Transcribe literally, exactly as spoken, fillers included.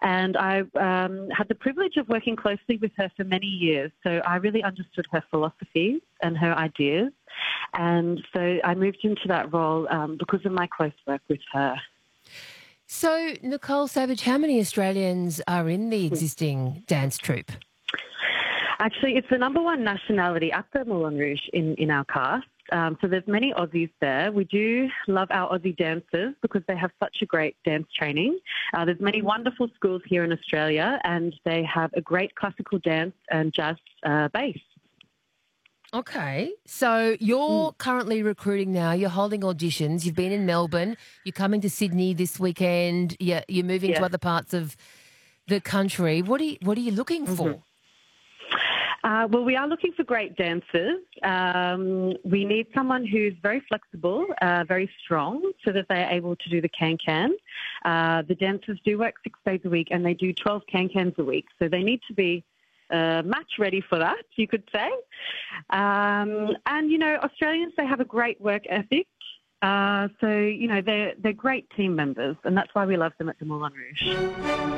And I um, had the privilege of working closely with her for many years. So I really understood her philosophies and her ideas. And so I moved into that role um, because of my close work with her. So, Nicole Savage, how many Australians are in the existing dance troupe? Actually, it's the number one nationality at the Moulin Rouge in, in our cast. Um, so there's many Aussies there. We do love our Aussie dancers because they have such a great dance training. Uh, there's many wonderful schools here in Australia, and they have a great classical dance and jazz uh, base. Okay. So you're Mm. currently recruiting now. You're holding auditions. You've been in Melbourne. You're coming to Sydney this weekend. You're, you're moving to Yes. other parts of the country. What are you, what are you looking Mm-hmm. for? Uh, well, we are looking for great dancers. Um, we need someone who's very flexible, uh, very strong, so that they're able to do the can-can. Uh, the dancers do work six days a week, and they do twelve can-cans a week, so they need to be uh, match ready for that, you could say. Um, and, you know, Australians, they have a great work ethic. Uh, so, you know, they're, they're great team members, and that's why we love them at the Moulin Rouge.